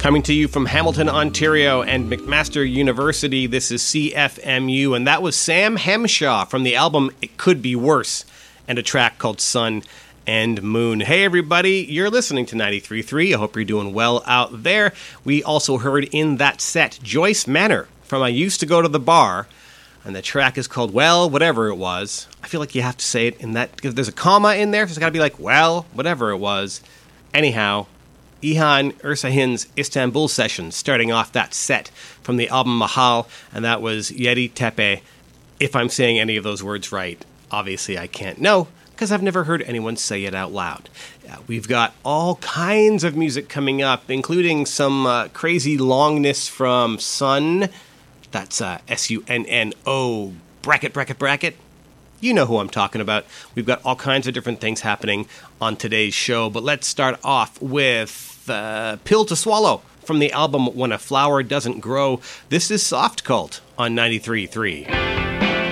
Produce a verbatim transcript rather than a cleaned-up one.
Coming to you from Hamilton, Ontario and McMaster University, this is C F M U, and that was Sam Hemshaw from the album It Could Be Worse, and a track called Sun and Moon. Hey everybody, you're listening to ninety-three point three. I hope you're doing well out there. We also heard in that set Joyce Manor from I Used to Go to the Bar, and the track is called Well, Whatever It Was. I feel like you have to say it in that, because there's a comma in there, so it's got to be like, well, whatever it was. Anyhow, Ihan Ersahin's Istanbul session, starting off that set from the album Mahal, and that was Yedi Tepe. If I'm saying any of those words right, obviously I can't know, because I've never heard anyone say it out loud. Uh, we've got all kinds of music coming up, including some uh, crazy longness from Sun. That's uh, S U N N O, bracket, bracket, bracket. You know who I'm talking about. We've got all kinds of different things happening on today's show, but let's start off with Uh, Pill to Swallow from the album When a Flower Doesn't Grow. This is Soft Cult on ninety-three point three.